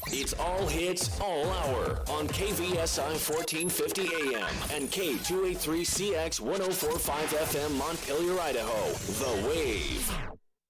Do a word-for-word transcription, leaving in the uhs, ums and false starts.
It's all hits, all hour on K V S I fourteen fifty A M and K two eighty-three C X ten forty-five F M Montpelier, Idaho. The Wave.